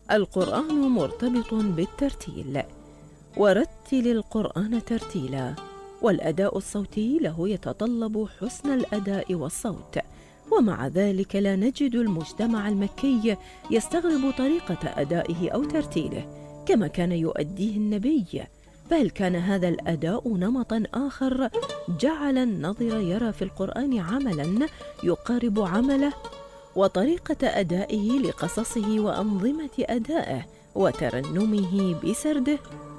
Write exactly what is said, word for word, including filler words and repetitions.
القرآن مرتبط بالترتيل، ورتل القرآن ترتيلا، والأداء الصوتي له يتطلب حسن الأداء والصوت، ومع ذلك لا نجد المجتمع المكي يستغرب طريقة أدائه أو ترتيله كما كان يؤديه النبي، بل كان هذا الأداء نمطاً آخر جعل الناظر يرى في القرآن عملاً يقارب عمله وطريقة أدائه لقصصه وأنظمة أدائه وترنمه بسرده